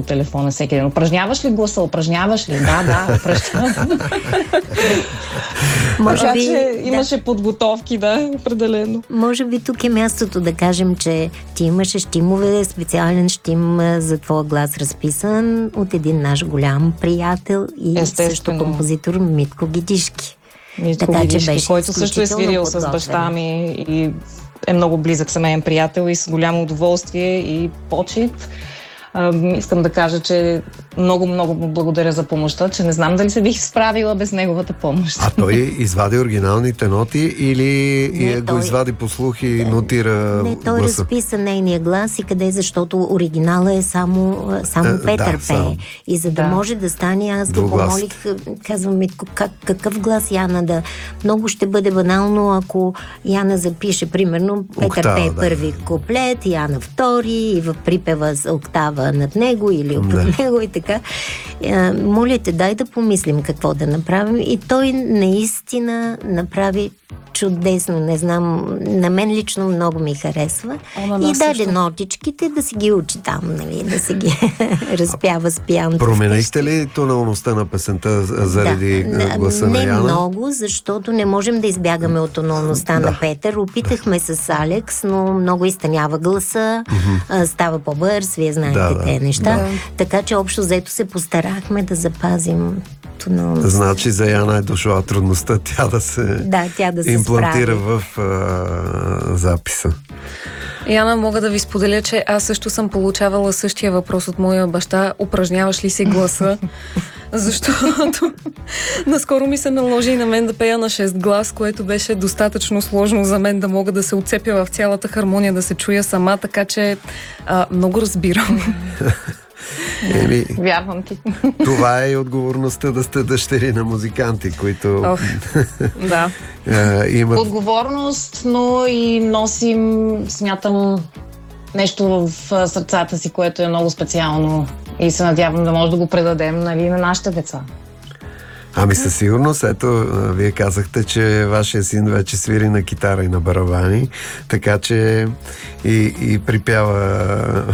по телефона всеки ден. Упражняваш ли гласа? Упражняваш ли? Да, упражнявам. Така че имаше подготовки, да, определено. Може би тук е мястото да кажем, че ти имаше щимове, специален щим за твоя глас разписан от един наш голям приятел и също композитор Митко Гидишки. Който също е свирил с баща ми и е много близък семейен приятел и с голямо удоволствие и почит. Искам да кажа, че много му благодаря за помощта, че не знам дали се бих справила без неговата помощ. А той извади оригиналните ноти или го извади по слух и нотира гласа? Не, той разписа нейния глас и къде, защото оригинала е само Петър пее. И за да може да стане, аз го помолих, казвам Митко, какъв глас Яна да... Много ще бъде банално, ако Яна запише, примерно, Петър пее първи куплет, Яна втори и в припева с октава над него или от него и така. Моля те, дай да помислим какво да направим. И той наистина направи чудесно, не знам, на мен лично много ми харесва. И даде нотичките да си ги учи там, нали, да си ги разпява с пианото. Променихте ли тоналността на песента заради гласа на Яна? Не много, защото не можем да избягаме от тоналността на Петър. Опитахме с Алекс, но много изтънява гласа, става по-бърз, вие знаете тези неща. Така че общо взето се постарахме да запазим тоналността. Значи за Яна е дошла трудността тя да се имплантира в записа. Яна, мога да ви споделя, че аз също съм получавала същия въпрос от моя баща. Упражняваш ли си гласа? Защото наскоро ми се наложи и на мен да пея на 6 глас, което беше достатъчно сложно за мен да мога да се отцепя в цялата хармония, да се чуя сама, така че много разбирам. Вярвам ти. Това е и отговорността да сте дъщери на музиканти, които имат... Отговорност, но и носим, смятам, нещо в сърцата си, което е много специално и се надявам да може да го предадем, нали, на нашите деца. Ами със сигурност, ето, вие казахте, че вашия син вече свири на китара и на барабани, така че и припява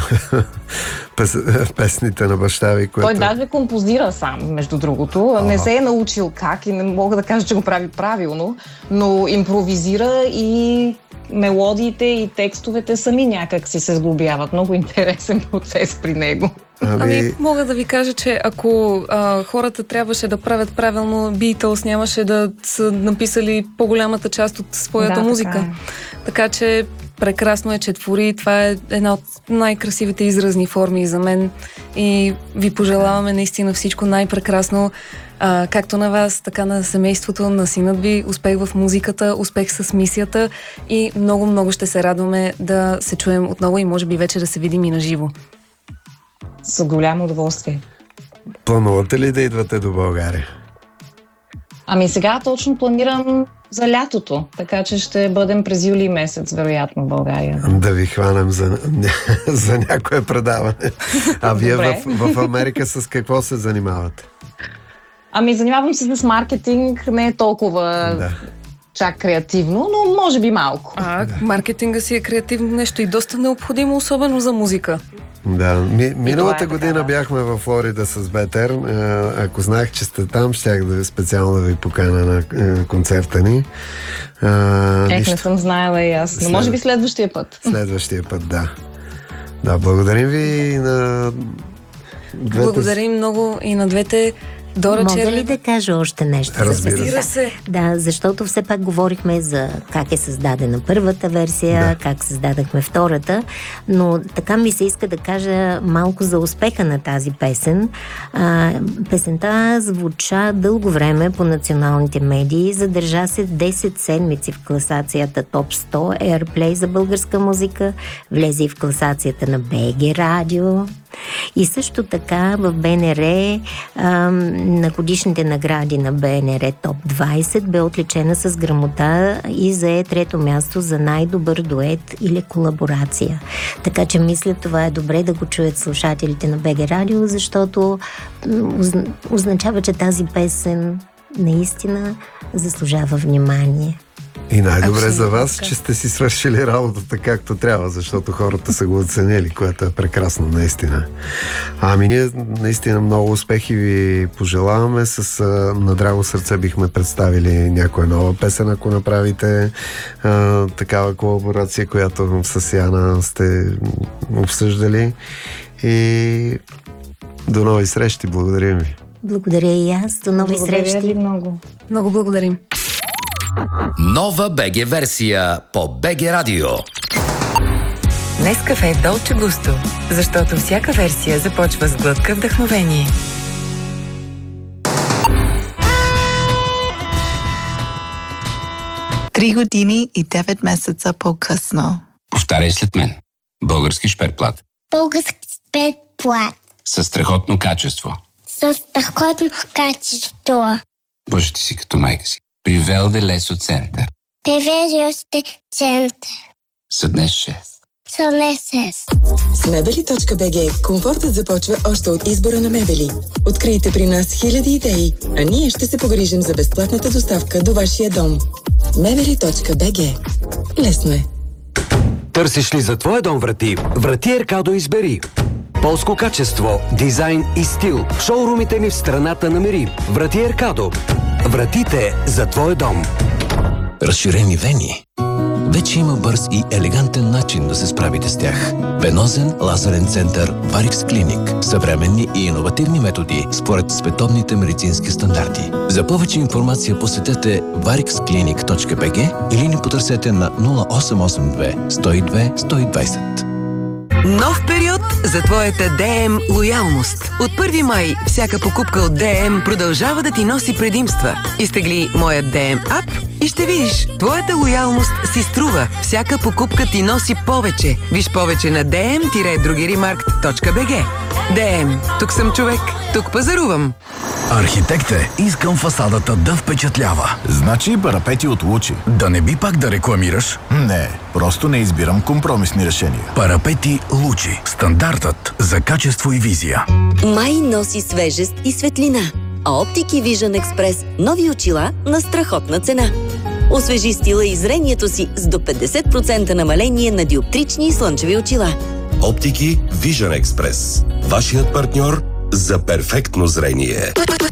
песните на баща ви. Той даже композира сам, между другото. Не се е научил как и не мога да кажа, че го прави правилно, но импровизира и мелодиите и текстовете сами някак си се сглобяват. Много интересен процес при него. Ами, мога да ви кажа, че ако хората трябваше да правят правилно, Beatles нямаше да са написали по-голямата част от своята музика. Така че прекрасно е, че твори. Това е една от най-красивите изразни форми за мен и ви пожелаваме наистина всичко най-прекрасно, както на вас, така на семейството, на синът ви. Успех в музиката, успех с мисията и много ще се радваме да се чуем отново и може би вече да се видим и на живо. С голямо удоволствие. Планувате ли да идвате до България? Ами сега точно планирам за лятото, така че ще бъдем през юли месец, вероятно, в България. Да ви хванем за някое предаване. А вие в Америка с какво се занимавате? Ами занимавам се с маркетинг, не е толкова чак креативно, но може би малко. Маркетинга си е креативно нещо и доста необходимо, особено за музика. Да, миналата година бяхме в Флорида с Бетер. Ако знаех, че сте там, щях да специално да ви поканя на концерта ни. Не съм знаела и аз, но може би следващия път. Следващия път, да. Да, благодарим ви на двете... Благодарим много и на двете. Мога ли да кажа още нещо? Разбира се. Да, защото все пак говорихме за как е създадена първата версия, как създадахме втората, но така ми се иска да кажа малко за успеха на тази песен. Песента звуча дълго време по националните медии, задържа се 10 седмици в класацията Топ 100 Airplay за българска музика, влезе и в класацията на BG Радио. И също така в БНР на годишните награди на БНР Топ 20 бе отличена с грамота и зае 3-то място за най-добър дует или колаборация. Така че мисля, това е добре да го чуят слушателите на БГ Радио, защото означава, че тази песен наистина заслужава внимание. И най-добре за вас, че сте си свършили работата както трябва, защото хората са го оценили, което е прекрасно, наистина. Ами ние наистина много успехи ви пожелаваме. С надраго сърце бихме представили някоя нова песен, ако направите такава колаборация, която с Яна сте обсъждали. И до нови срещи. Благодарим ви. Благодаря и аз. До нови срещи. Благодаря ви много. Много благодарим. Нова БГ версия по БГ Радио. Нескафе Долче Густо, защото всяка версия започва с глътка вдъхновение. Три години и 9 месеца по-късно. Повтаряй след мен. Български шперплат. Български шперплат. Със страхотно качество. Със страхотно качество. Бъжете си като майка си. При Велде Лесо Център. Привеждащи център. Съднес 6. Съднес 6. С Мебели.bg комфортът започва още от избора на мебели. Открийте при нас хиляди идеи, а ние ще се погрижим за безплатната доставка до вашия дом. Мебели.bg. Лесно е. Търсиш ли за твоя дом врати? Врати Еркадо избери. Полско качество, дизайн и стил. Шоурумите ни в страната намери. Врати Еркадо. Вратите за твоя дом. Разширени вени. Вече има бърз и елегантен начин да се справите с тях. Венозен лазерен център Варикс Клиник. Съвременни и иновативни методи според световните медицински стандарти. За повече информация посетете varixclinic.bg или ни потърсете на 0882 102 120. Нов период за твоята ДМ лоялност. От 1 май всяка покупка от ДМ продължава да ти носи предимства. Изтегли моят ДМ ап и ще видиш, твоята лоялност си струва. Всяка покупка ти носи повече. Виж повече на dm-drogeriemarkt.bg. ДМ. Тук съм човек. Тук пазарувам. Архитекте, искам фасадата да впечатлява. Значи парапети от Лучи. Да не би пак да рекламираш? Не, просто не избирам компромисни решения. Парапети Лучи. Стандартът за качество и визия. Май носи свежест и светлина, а Оптики Vision Express нови очила на страхотна цена. Освежи стила и зрението си с до 50% намаление на диоптрични и слънчеви очила. Оптики Vision Express. Вашият партньор за перфектно зрение.